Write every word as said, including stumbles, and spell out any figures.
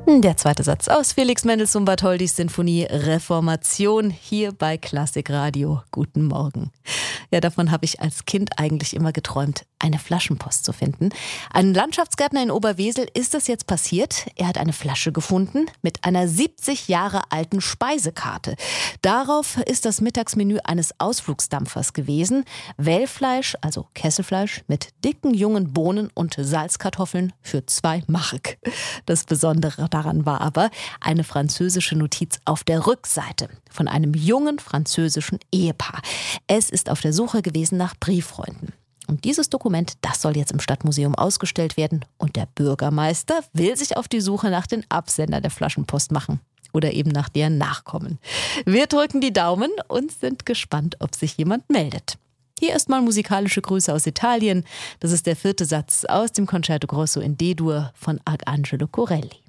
Der zweite Satz aus Felix Mendelssohn Bartholdys Sinfonie Reformation hier bei Klassik Radio. Guten Morgen. Ja, davon habe ich als Kind eigentlich immer geträumt, eine Flaschenpost zu finden. Einem Landschaftsgärtner in Oberwesel ist das jetzt passiert. Er hat eine Flasche gefunden mit einer siebzig Jahre alten Speisekarte. Darauf ist das Mittagsmenü eines Ausflugsdampfers gewesen. Wellfleisch, also Kesselfleisch, mit dicken jungen Bohnen und Salzkartoffeln für zwei Mark. Das Besondere daran war aber eine französische Notiz auf der Rückseite von einem jungen französischen Ehepaar. Es ist auf der Suche gewesen nach Brieffreunden. Und dieses Dokument, das soll jetzt im Stadtmuseum ausgestellt werden. Und der Bürgermeister will sich auf die Suche nach den Absender der Flaschenpost machen. Oder eben nach deren Nachkommen. Wir drücken die Daumen und sind gespannt, ob sich jemand meldet. Hier erstmal musikalische Grüße aus Italien. Das ist der vierte Satz aus dem Concerto Grosso in D-Dur von Arcangelo Corelli.